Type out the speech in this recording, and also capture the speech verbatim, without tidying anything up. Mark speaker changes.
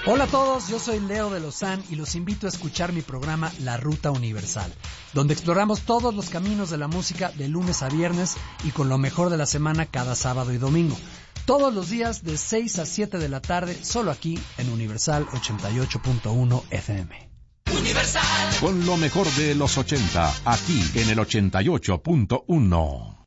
Speaker 1: Hola a todos, yo soy Leo de Lozán y los invito a escuchar mi programa La Ruta Universal, donde exploramos todos los caminos de la música de lunes a viernes y con lo mejor de la semana cada sábado y domingo. Todos los días de seis a siete de la tarde, solo aquí en Universal ochenta y ocho punto uno F M.
Speaker 2: Universal. Con lo mejor de los ochenta, aquí en el ochenta y ocho punto uno.